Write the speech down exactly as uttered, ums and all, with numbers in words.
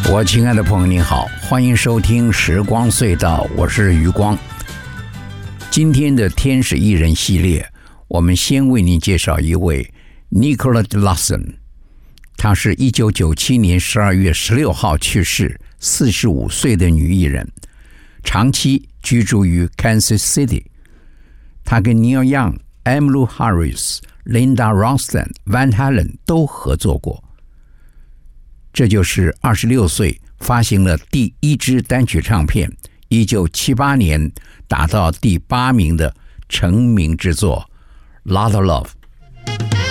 我亲爱的朋友你好，欢迎收听时光隧道，我是余光。今天的天使艺人系列，我们先为您介绍一位 Nicola Lawson， 她是一九九七年十二月十六号去世，四十五岁的女艺人，长期居住于 Kansas City。她跟 Neil Young、Emmylou Harris、Linda Ronstadt、Van Halen 都合作过。这就是二十六岁发行了第一支单曲唱片，一九七八年达到第八名的成名之作《Lotta Love》。